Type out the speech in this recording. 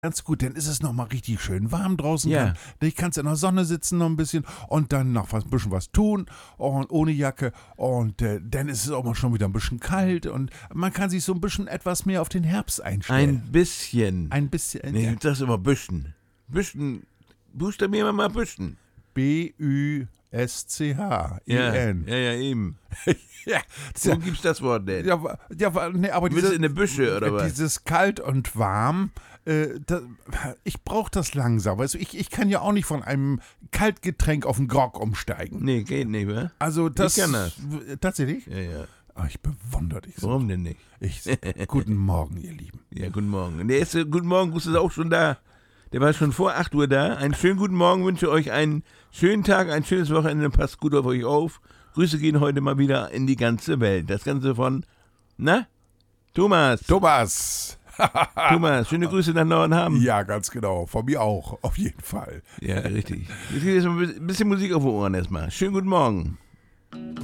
ganz gut, dann ist es nochmal richtig schön warm draußen. Ja. Ich kannst in der Sonne sitzen noch ein bisschen und dann noch ein bisschen was tun und ohne Jacke und dann ist es auch mal schon wieder ein bisschen kalt und man kann sich so ein bisschen etwas mehr auf den Herbst einstellen. Ein bisschen. Ein bisschen. Nee, du sagst immer Büschen. Büschen. Buchstabieren wir mal Büschen. B-Ü-S-C-H-E-N. Ja, eben. Ja, Wo gibt's das Wort denn? ja, nee, aber Du bist in der Büsche, oder was? dieses kalt und warm, ich brauche das langsam. Weißt du, ich kann ja auch nicht von einem Kaltgetränk auf einen Grog umsteigen. Nee, geht nicht, wa? Also das... Ich kann das. Tatsächlich? Ja. Oh, ich bewundere dich so. Warum denn nicht? Guten Morgen, ihr Lieben. Ja, guten Morgen. Und der erste Guten Morgen, Gruß ist auch schon da. Der war schon vor 8 Uhr da. Einen schönen guten Morgen, wünsche euch einen schönen Tag, ein schönes Wochenende. Passt gut auf euch auf. Grüße gehen heute mal wieder in die ganze Welt. Das Ganze von, Thomas. Thomas, Schöne Grüße nach Neuenhaben. ja, ganz genau. Von mir auch, auf jeden Fall. Ja, richtig. Jetzt geht jetzt mal ein bisschen Musik auf die Ohren erstmal. Schönen guten Morgen.